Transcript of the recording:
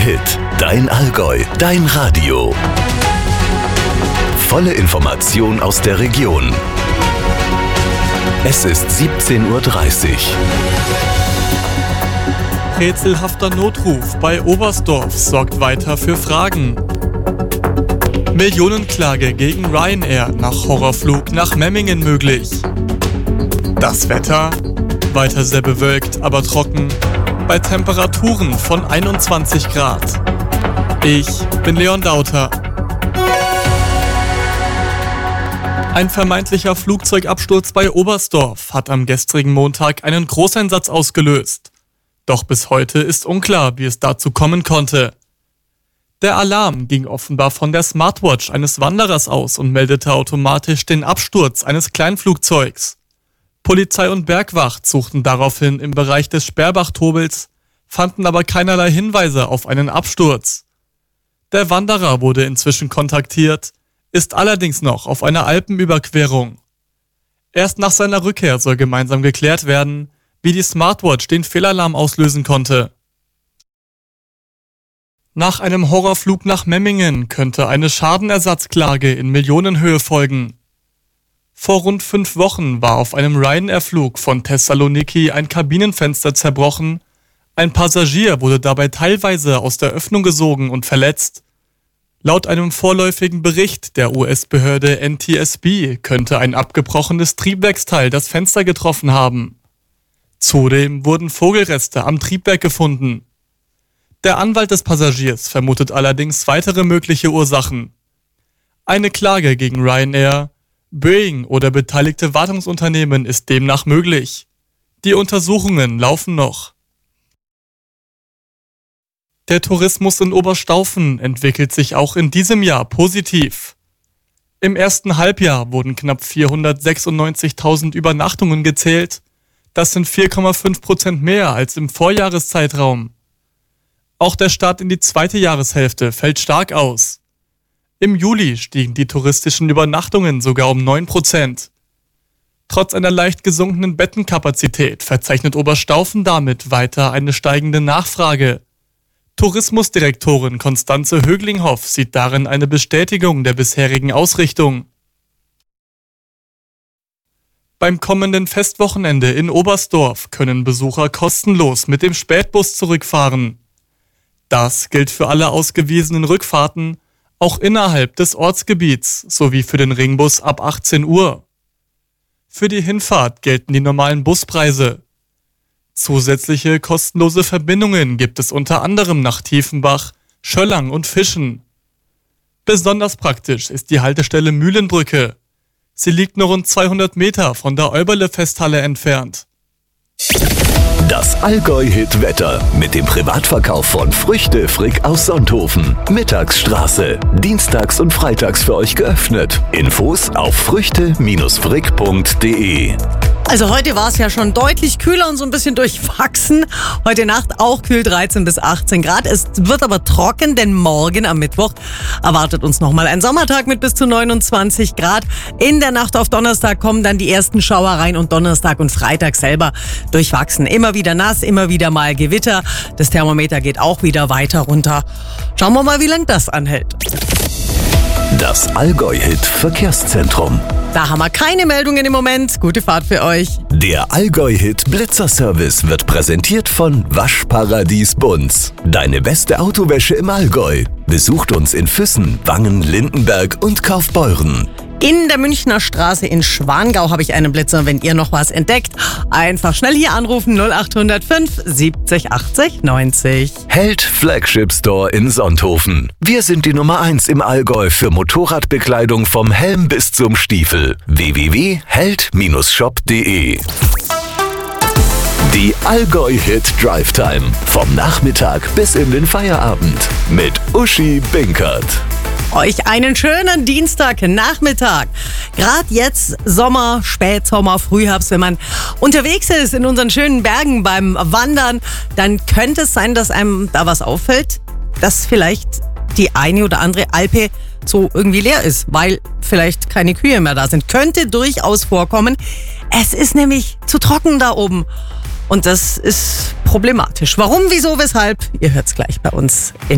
Hit, dein Allgäu, dein Radio. Volle Information aus der Region. Es ist 17:30 Uhr. Rätselhafter Notruf bei Oberstdorf sorgt weiter für Fragen. Millionenklage gegen Ryanair nach Horrorflug nach Memmingen möglich. Das Wetter? Weiter sehr bewölkt, aber trocken. Bei Temperaturen von 21 Grad. Ich bin Leon Dauter. Ein vermeintlicher Flugzeugabsturz bei Oberstdorf hat am gestrigen Montag einen Großeinsatz ausgelöst. Doch bis heute ist unklar, wie es dazu kommen konnte. Der Alarm ging offenbar von der Smartwatch eines Wanderers aus und meldete automatisch den Absturz eines Kleinflugzeugs. Polizei und Bergwacht suchten daraufhin im Bereich des Sperrbach-Tobels, fanden aber keinerlei Hinweise auf einen Absturz. Der Wanderer wurde inzwischen kontaktiert, ist allerdings noch auf einer Alpenüberquerung. Erst nach seiner Rückkehr soll gemeinsam geklärt werden, wie die Smartwatch den Fehlalarm auslösen konnte. Nach einem Horrorflug nach Memmingen könnte eine Schadenersatzklage in Millionenhöhe folgen. Vor rund 5 Wochen war auf einem Ryanair-Flug von Thessaloniki ein Kabinenfenster zerbrochen. Ein Passagier wurde dabei teilweise aus der Öffnung gesogen und verletzt. Laut einem vorläufigen Bericht der US-Behörde NTSB könnte ein abgebrochenes Triebwerksteil das Fenster getroffen haben. Zudem wurden Vogelreste am Triebwerk gefunden. Der Anwalt des Passagiers vermutet allerdings weitere mögliche Ursachen. Eine Klage gegen Ryanair, Boeing oder beteiligte Wartungsunternehmen ist demnach möglich. Die Untersuchungen laufen noch. Der Tourismus in Oberstaufen entwickelt sich auch in diesem Jahr positiv. Im ersten Halbjahr wurden knapp 496.000 Übernachtungen gezählt. Das sind 4,5% mehr als im Vorjahreszeitraum. Auch der Start in die zweite Jahreshälfte fällt stark aus. Im Juli stiegen die touristischen Übernachtungen sogar um 9%. Trotz einer leicht gesunkenen Bettenkapazität verzeichnet Oberstaufen damit weiter eine steigende Nachfrage. Tourismusdirektorin Konstanze Höglinghoff sieht darin eine Bestätigung der bisherigen Ausrichtung. Beim kommenden Festwochenende in Oberstdorf können Besucher kostenlos mit dem Spätbus zurückfahren. Das gilt für alle ausgewiesenen Rückfahrten, auch innerhalb des Ortsgebiets, sowie für den Ringbus ab 18 Uhr. Für die Hinfahrt gelten die normalen Buspreise. Zusätzliche kostenlose Verbindungen gibt es unter anderem nach Tiefenbach, Schöllang und Fischen. Besonders praktisch ist die Haltestelle Mühlenbrücke. Sie liegt nur rund 200 Meter von der Euberle-Festhalle entfernt. Das Allgäu-Hit-Wetter mit dem Privatverkauf von Früchte Frick aus Sonthofen. Mittagsstraße. Dienstags und freitags für euch geöffnet. Infos auf früchte-frick.de. Also heute war es ja schon deutlich kühler und so ein bisschen durchwachsen. Heute Nacht auch kühl 13 bis 18 Grad. Es wird aber trocken, denn morgen am Mittwoch erwartet uns nochmal ein Sommertag mit bis zu 29 Grad. In der Nacht auf Donnerstag kommen dann die ersten Schauer rein und Donnerstag und Freitag selber durchwachsen. Immer wieder nass, immer wieder mal Gewitter. Das Thermometer geht auch wieder weiter runter. Schauen wir mal, wie lange das anhält. Das Allgäu-Hit-Verkehrszentrum. Da haben wir keine Meldungen im Moment. Gute Fahrt für euch. Der Allgäu-Hit-Blitzer-Service wird präsentiert von Waschparadies Bunz. Deine beste Autowäsche im Allgäu. Besucht uns in Füssen, Wangen, Lindenberg und Kaufbeuren. In der Münchner Straße in Schwangau habe ich einen Blitzer. Wenn ihr noch was entdeckt, einfach schnell hier anrufen 0805 70 80 90. Held Flagship Store in Sonthofen. Wir sind die Nummer 1 im Allgäu für Motorradbekleidung vom Helm bis zum Stiefel. www.held-shop.de. Die Allgäu-Hit Drive Time. Vom Nachmittag bis in den Feierabend. Mit Uschi Binkert. Euch einen schönen Dienstagnachmittag. Gerade jetzt Sommer, Spätsommer, Frühherbst, wenn man unterwegs ist in unseren schönen Bergen beim Wandern, dann könnte es sein, dass einem da was auffällt, dass vielleicht die eine oder andere Alpe so irgendwie leer ist, weil vielleicht keine Kühe mehr da sind. Könnte durchaus vorkommen. Es ist nämlich zu trocken da oben. Und das ist problematisch. Warum, wieso, weshalb? Ihr hört es gleich bei uns in